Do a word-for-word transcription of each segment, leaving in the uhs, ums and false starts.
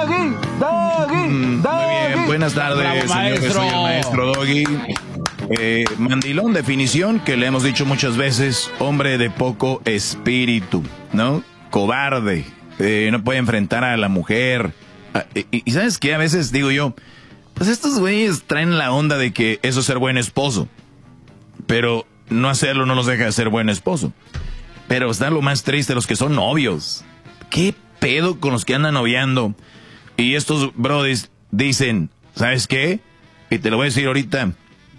Doggy, Doggy, mm, Doggy. Muy bien, buenas tardes, Bravo, señor. maestro. Soy el maestro Doggy. Eh, mandilón, definición que le hemos dicho muchas veces, hombre de poco espíritu, ¿no? Cobarde, eh, no puede enfrentar a la mujer. Ah, y, y ¿sabes qué? A veces digo yo, pues estos güeyes traen la onda de que eso es ser buen esposo, pero no hacerlo no los deja de ser buen esposo. Pero está lo más triste, los que son novios. ¿Qué pedo con los que andan noviando? Y estos brodis dicen, ¿sabes qué? Y te lo voy a decir ahorita.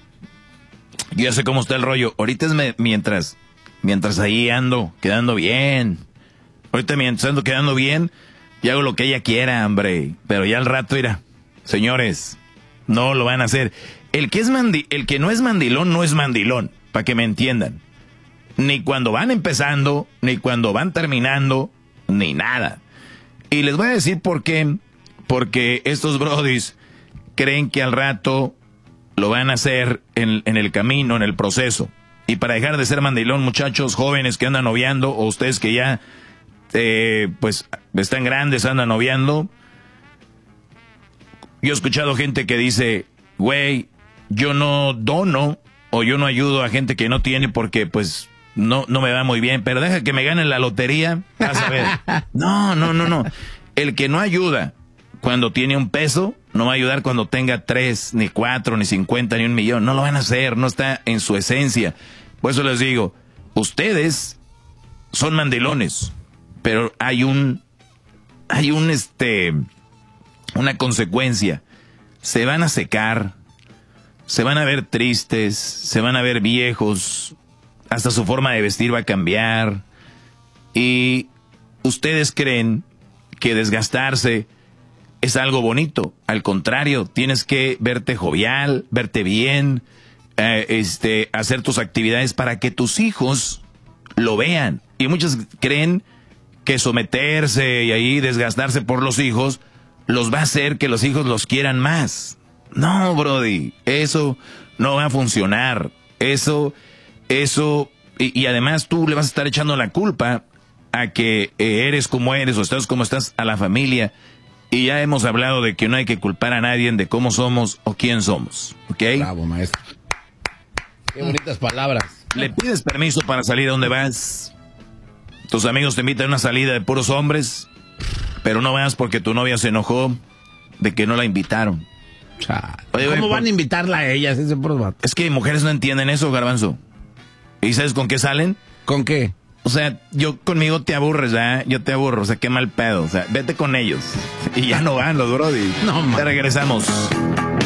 Yo ya sé cómo está el rollo. Ahorita es me, mientras, mientras ahí ando quedando bien. Ahorita mientras ando quedando bien, y hago lo que ella quiera, hombre. Pero ya al rato, mira, señores, no lo van a hacer. El que es mandi, el que no es mandilón, no es mandilón, para que me entiendan. Ni cuando van empezando, ni cuando van terminando, ni nada. Y les voy a decir por qué. Porque estos brodis creen que al rato lo van a hacer en, en el camino, en el proceso. Y para dejar de ser mandilón, muchachos jóvenes que andan noviando, o ustedes que ya, eh, pues, están grandes, andan noviando. Yo he escuchado gente que dice, güey, yo no dono, o yo no ayudo a gente que no tiene porque, pues, no, no me va muy bien, pero deja que me gane la lotería, vas a ver. No, no, no, no. El que no ayuda cuando tiene un peso, no va a ayudar cuando tenga tres, ni cuatro, ni cincuenta, ni un millón. No lo van a hacer, no está en su esencia. Por eso les digo, ustedes son mandilones, pero hay un, hay un, este, una consecuencia. Se van a secar, se van a ver tristes, se van a ver viejos, hasta su forma de vestir va a cambiar. Y ustedes creen que desgastarse es algo bonito. Al contrario, tienes que verte jovial, verte bien, eh, este, hacer tus actividades para que tus hijos lo vean. Y muchos creen que someterse y ahí desgastarse por los hijos los va a hacer que los hijos los quieran más. No, brody, eso no va a funcionar. Eso, eso, y, y además tú le vas a estar echando la culpa a que eh, eres como eres o estás como estás a la familia. Y ya hemos hablado de que no hay que culpar a nadie de cómo somos o quién somos, ¿ok? Bravo, maestro. Qué bonitas palabras. Le pides permiso para salir a donde vas. Tus amigos te invitan a una salida de puros hombres, pero no vas porque tu novia se enojó de que no la invitaron. Oye, ¿cómo güey, van a invitarla a ellas? Ese es que mujeres no entienden eso, Garbanzo. ¿Y sabes con qué salen? ¿Con qué? O sea, yo conmigo te aburres, ¿ya? Yo te aburro, o sea, qué mal pedo. O sea, vete con ellos. Y ya no van los brody. No, man. Te regresamos.